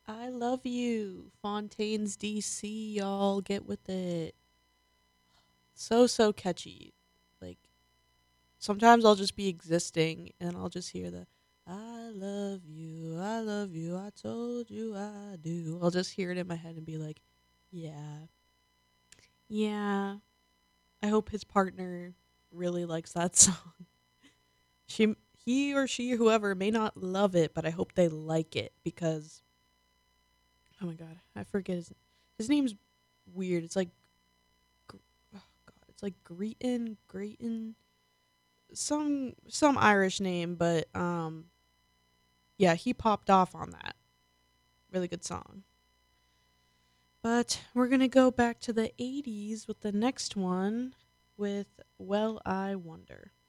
I love you. Fontaine's DC, y'all. Get with it. So catchy. Like, sometimes I'll just be existing and I'll just hear the I love you, I told you I do. I'll just hear it in my head and be like, yeah, yeah. I hope his partner really likes that song. He or she, whoever, may not love it, but I hope they like it because, oh my god, I forget his name's weird. It's like, oh god, it's like Grayton, some Irish name, but yeah, he popped off on that. Really good song. But we're gonna go back to the '80s with the next one with "Well I Wonder."